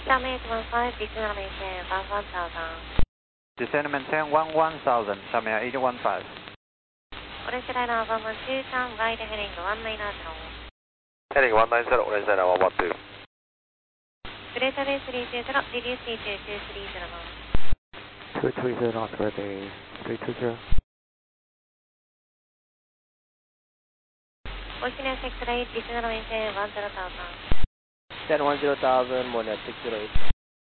Damage 15, descend maintain 11,000. Descend maintain 11,000, Shamia 815. Orange Liner 112, turn right heading 190. Heading 190, Orange Liner 112. Greater Bay 320, reduce speed to 230. 230 not ready, 320. Ocean 6 right, descend maintain 10,000. 10,000, Monet 608.